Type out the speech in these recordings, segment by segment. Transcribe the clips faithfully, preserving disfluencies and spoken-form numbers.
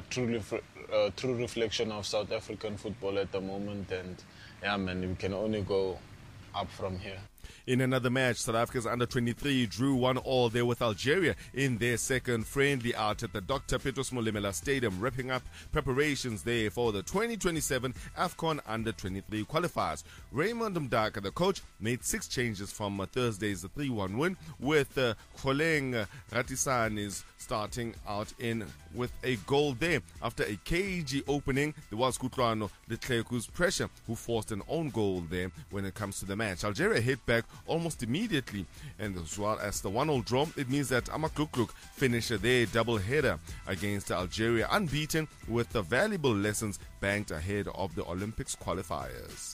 true, ref- uh, true reflection of South African football at the moment. And yeah, man, we can only go up from here. In another match, South Africa's under twenty-three drew one all there with Algeria in their second friendly out at the Doctor Petros Molemela Stadium, wrapping up preparations there for the twenty twenty-seven AFCON under twenty-three qualifiers. Raymond Mdaka, the coach, made six changes from uh, Thursday's three one win, with uh, Kholeng Ratisani's starting out in with a goal there. After a cagey opening, there was Kutlwano Letleku's pressure, who forced an own goal there when it comes to the match. Algeria hit back almost immediately, and as well as the one all draw, it means that Amakluk finished their double-header against Algeria unbeaten, with the valuable lessons banked ahead of the Olympics qualifiers.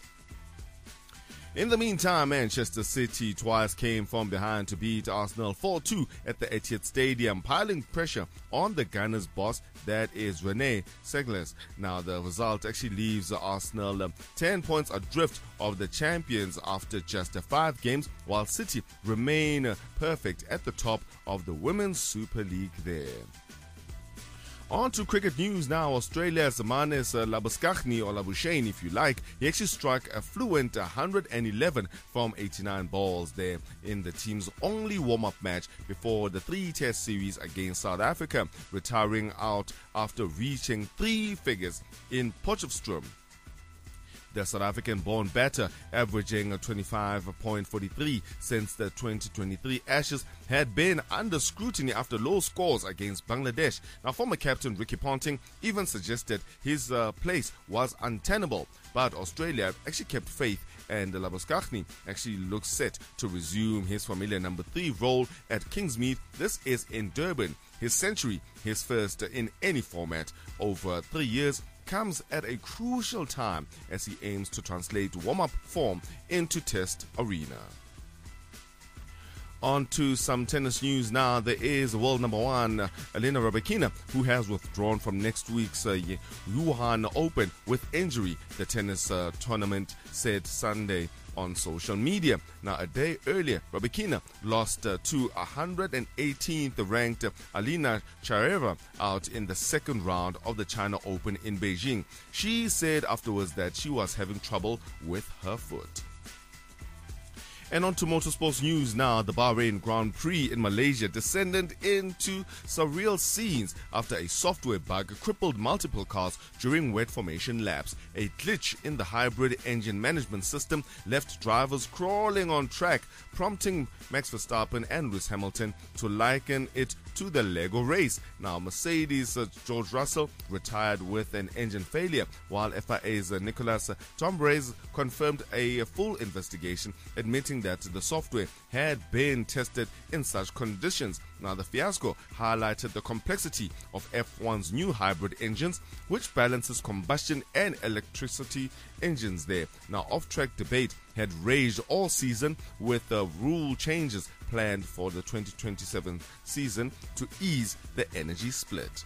In the meantime, Manchester City twice came from behind to beat Arsenal four two at the Etihad Stadium, piling pressure on the Gunners' boss, that is Rene Segles. Now, the result actually leaves Arsenal um, ten points adrift of the champions after just uh, five games, while City remain uh, perfect at the top of the Women's Super League there. On to cricket news now. Australia's Manes uh, Labuschagne, or Labuschagne if you like, he actually struck a fluent one hundred eleven from eighty-nine balls there in the team's only warm-up match before the three-test series against South Africa, retiring out after reaching three figures in Potchefstroom. The South African-born batter, averaging twenty-five point four three since the twenty twenty-three Ashes, had been under scrutiny after low scores against Bangladesh. Now, former captain Ricky Ponting even suggested his uh, place was untenable, but Australia actually kept faith, and Labuschagne actually looks set to resume his familiar number three role at Kingsmead. This is in Durban. His century, his first in any format over three years, comes at a crucial time as he aims to translate warm-up form into test arena. On to some tennis news now. There is world number one, uh, Elena Rybakina, who has withdrawn from next week's uh, Wuhan Open with injury, the tennis uh, tournament said Sunday on social media. Now, a day earlier, Rybakina lost uh, to one hundred eighteenth ranked uh, Alina Chareva out in the second round of the China Open in Beijing. She said afterwards that she was having trouble with her foot. And on to motorsports news now. The Bahrain Grand Prix in Malaysia descended into surreal scenes after a software bug crippled multiple cars during wet formation laps. A glitch in the hybrid engine management system left drivers crawling on track, prompting Max Verstappen and Lewis Hamilton to liken it to the Lego race. Now, Mercedes' uh, George Russell retired with an engine failure, while F I A's uh, Nicolas Tombres confirmed a full investigation, admitting that the software had been tested in such conditions. Now, the fiasco highlighted the complexity of F one's new hybrid engines, which balances combustion and electricity engines there. Now, off-track debate had raged all season, with the rule changes planned for the twenty twenty-seven season to ease the energy split.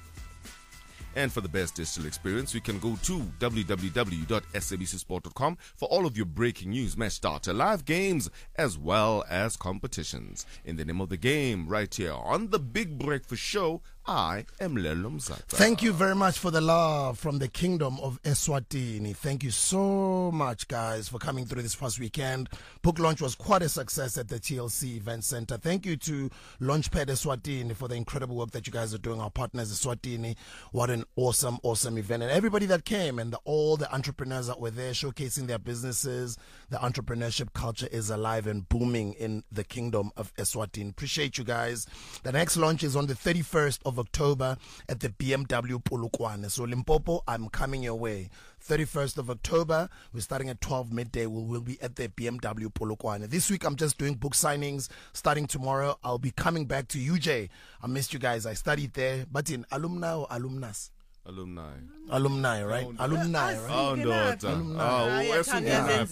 And for the best digital experience, you can go to w w w dot s a b c sport dot com for all of your breaking news, match data, live games, as well as competitions. In the name of the game, right here on the Big Breakfast Show, I am Lelo Mzata. Thank you very much for the love from the Kingdom of Eswatini. Thank you so much, guys, for coming through this past weekend. Book launch was quite a success at the T L C Event Center. Thank you to Launchpad Eswatini for the incredible work that you guys are doing. Our partners, Eswatini, what an awesome, awesome event. And everybody that came, and the, all the entrepreneurs that were there showcasing their businesses. The entrepreneurship culture is alive and booming in the Kingdom of Eswatini. Appreciate you guys. The next launch is on the thirty-first of October at the B M W Polokwane. So Limpopo, I'm coming your way. thirty-first of October, we're starting at twelve midday. We'll, we'll be at the B M W Polokwane. This week, I'm just doing book signings. Starting tomorrow, I'll be coming back to U J. I missed you guys. I studied there. But in alumni or alumnus? Alumni. Alumni, right? Oh, alumni, right? Oh, daughter. Alumni. Oh, Aya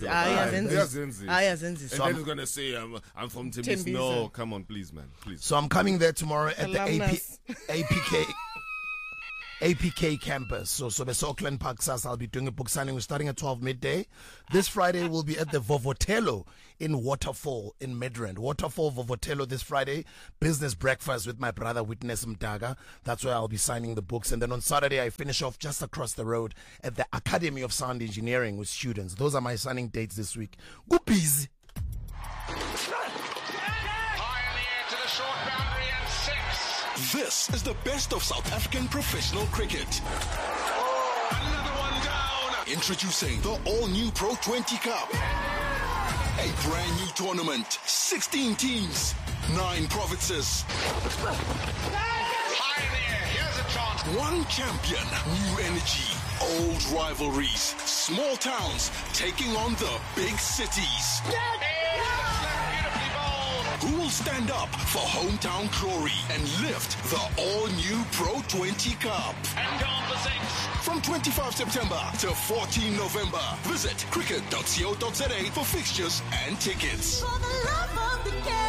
Zenzi. Aya Zenzi. And then he's going to say, I'm, I'm from Tembisa. Tembisa. No, come on, please, man. Please. So I'm coming there tomorrow at the A P, Alumnus. A P K. A P K campus. So, so the Auckland Park S A S, I'll be doing a book signing. We're starting at twelve midday. This Friday, we'll be at the Vovotelo in Waterfall in Midrand. Waterfall Vovotelo this Friday. Business breakfast with my brother Witness Mdaga. That's where I'll be signing the books. And then on Saturday, I finish off just across the road at the Academy of Sound Engineering with students. Those are my signing dates this week. Go busy. This is the best of South African professional cricket. Another one down. Introducing the all-new Pro twenty Cup. A brand new tournament. sixteen teams. Nine provinces. High in the air. Here's a chance. One champion. New energy. Old rivalries. Small towns taking on the big cities. Who will stand up for hometown glory and lift the all-new Pro twenty Cup? And on for six. From twenty-fifth September to fourteenth November. Visit cricket dot co dot za for fixtures and tickets. For the love of the game.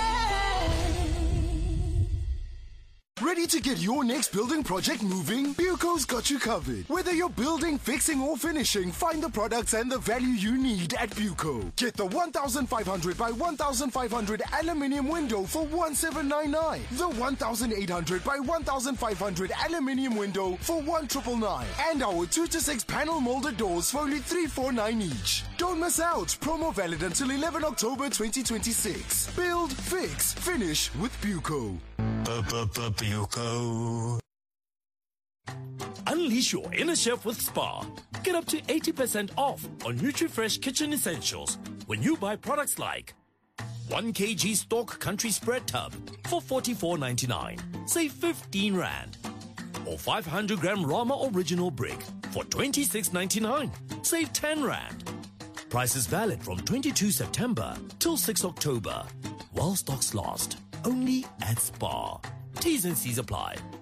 Ready to get your next building project moving? Buco's got you covered. Whether you're building, fixing, or finishing, find the products and the value you need at Buco. Get the fifteen hundred by fifteen hundred aluminium window for one seven nine nine. The eighteen hundred by fifteen hundred aluminium window for one nine nine nine. And our two to six panel molded doors for only three four nine each. Don't miss out. Promo valid until eleventh October twenty twenty-six. Build, fix, finish with Buco. Buco. Unleash your inner chef with Spar. Get up to eighty percent off on NutriFresh kitchen essentials when you buy products like one kilogram Stork Country Spread Tub for forty-four ninety-nine. Save fifteen rand. Or five hundred gram Rama Original Brick for twenty-six ninety-nine. Save ten rand. Prices valid from twenty-second September till sixth October. While stocks last. Only at Spar. T's and C's apply.